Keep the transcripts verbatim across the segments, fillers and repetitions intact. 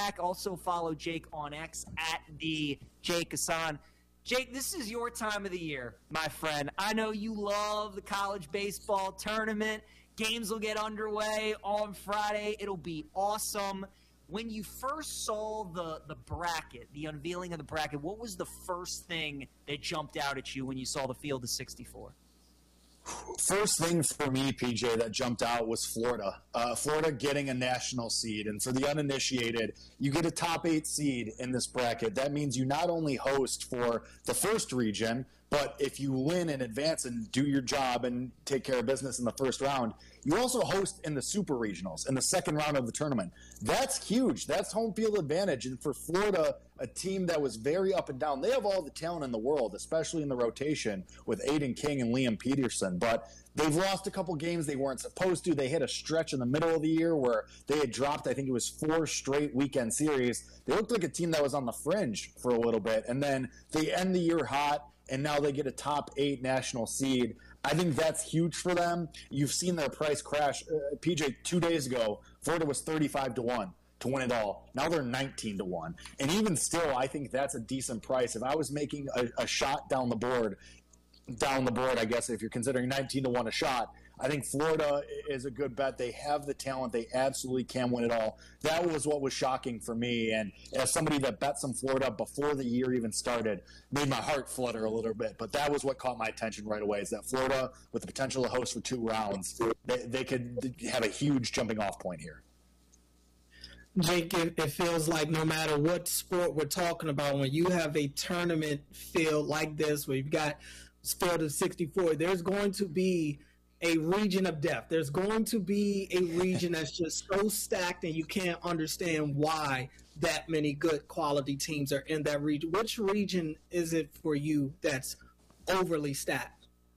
back. Also follow Jake on X at the Jake Hassan. Jake, this is your time of the year, my friend. I know you love the college baseball tournament. Games will get underway on Friday. It'll be awesome. When you first saw the, the bracket, the unveiling of the bracket, what was the first thing that jumped out at you when you saw the field of sixty-four? First thing for me, P J, that jumped out was Florida. Uh, Florida getting a national seed. And for the uninitiated, you get a top eight seed in this bracket. That means you not only host for the first region, but if you win in advance and do your job and take care of business in the first round, you also host in the super regionals, in the second round of the tournament. That's huge. That's home field advantage. And for Florida, a team that was very up and down, they have all the talent in the world, especially in the rotation with Aiden King and Liam Peterson. But they've lost a couple games they weren't supposed to. They hit a stretch in the middle of the year where they had dropped, I think it was four straight weekend series. They looked like a team that was on the fringe for a little bit. And then they end the year hot, and now they get a top eight national seed. I think that's huge for them. You've seen their price crash. Uh, P J, two days ago, Florida was thirty-five to one to win it all. Now they're nineteen to one. And even still, I think that's a decent price. If I was making a, a shot down the board, down the board, I guess, if you're considering nineteen to one a shot, I think Florida is a good bet. They have the talent. They absolutely can win it all. That was what was shocking for me. And as somebody that bet some Florida before the year even started, made my heart flutter a little bit. But that was what caught my attention right away, is that Florida, with the potential to host for two rounds, they, they could have a huge jumping off point here. Jake, it, it feels like no matter what sport we're talking about, when you have a tournament field like this, where you've got field of sixty-four, there's going to be a region of death. There's going to be a region that's just so stacked and you can't understand why that many good quality teams are in that region. Which region is it for you that's overly stacked?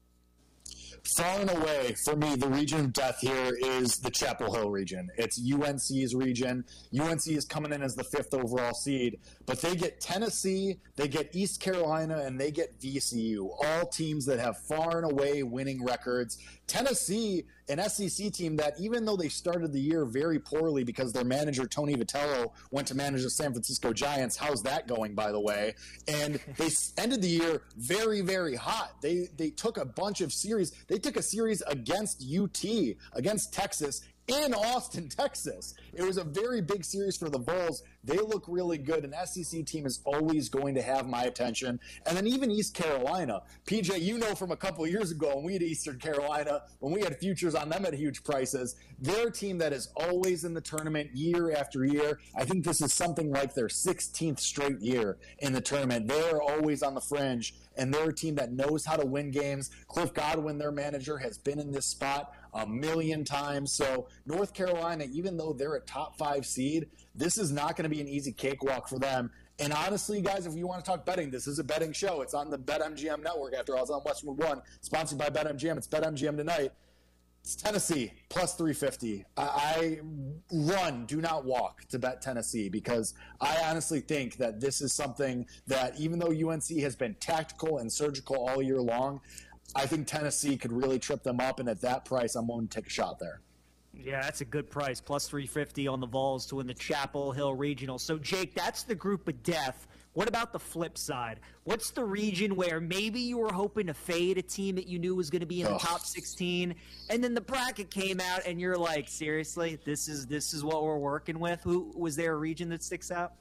Far and away, for me, the region of death here is the Chapel Hill region. It's U N C's region. U N C is coming in as the fifth overall seed, but they get Tennessee, they get East Carolina, and they get V C U, all teams that have far and away winning records. Tennessee, an S E C team that, even though they started the year very poorly because their manager, Tony Vitello, went to manage the San Francisco Giants. How's that going, by the way? And they ended the year very, very hot. They they took a bunch of series. They took a series against U T, against Texas, in Austin, Texas. It was a very big series for the Vols. They look really good. An S E C team is always going to have my attention. And then even East Carolina. P J, you know from a couple of years ago when we had Eastern Carolina, when we had futures on them at huge prices, they're a team that is always in the tournament year after year. I think this is something like their sixteenth straight year in the tournament. They're always on the fringe, and they're a team that knows how to win games. Cliff Godwin, their manager, has been in this spot a million times. So North Carolina, even though they're a top five seed, this is not going to be an easy cakewalk for them. And honestly, guys, if you want to talk betting, this is a betting show. It's on the BetMGM network. After all, it's on Westwood One, sponsored by BetMGM. It's BetMGM tonight. It's Tennessee, plus three fifty. I, I run, do not walk to bet Tennessee, because I honestly think that this is something that, even though U N C has been tactical and surgical all year long, I think Tennessee could really trip them up, and at that price, I'm willing to take a shot there. Yeah, that's a good price, plus three fifty on the Vols to win the Chapel Hill Regional. So, Jake, that's the group of death. What about the flip side? What's the region where maybe you were hoping to fade a team that you knew was going to be in the Ugh. top sixteen, and then the bracket came out, and you're like, seriously, this is this is what we're working with? Who was there a region that sticks out?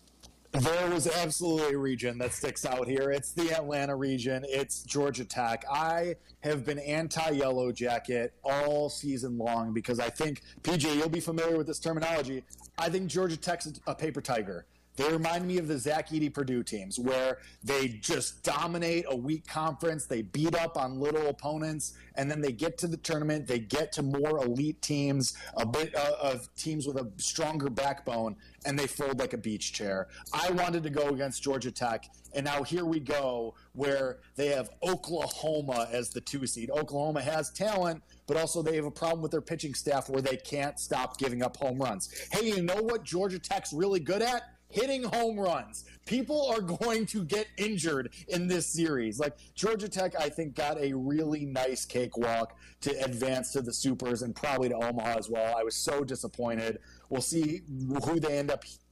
There was absolutely a region that sticks out here. It's the Atlanta region. It's Georgia Tech. I have been anti-Yellow Jacket all season long because I think, P J, you'll be familiar with this terminology, I think Georgia Tech's a paper tiger. They remind me of the Zach Edey Purdue teams, where they just dominate a weak conference, they beat up on little opponents, and then they get to the tournament, they get to more elite teams, a bit uh, of teams with a stronger backbone, and they fold like a beach chair. I wanted to go against Georgia Tech, and now here we go, where they have Oklahoma as the two seed. Oklahoma has talent, but also they have a problem with their pitching staff where they can't stop giving up home runs. Hey, you know what Georgia Tech's really good at? Hitting home runs. People are going to get injured in this series. Like, Georgia Tech, I think, got a really nice cakewalk to advance to the Supers and probably to Omaha as well. I was so disappointed. We'll see who they end up